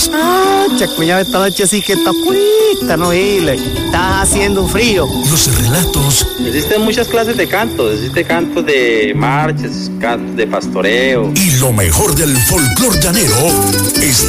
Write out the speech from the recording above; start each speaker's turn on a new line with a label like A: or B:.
A: cantos.
B: Cuñado, esta noche sí que está puesta, no hile. Está haciendo un frío.
A: Los relatos.
C: Existen muchas clases de cantos. Existe cantos de marchas, cantos de pastoreo.
A: Y lo mejor del folclor llanero está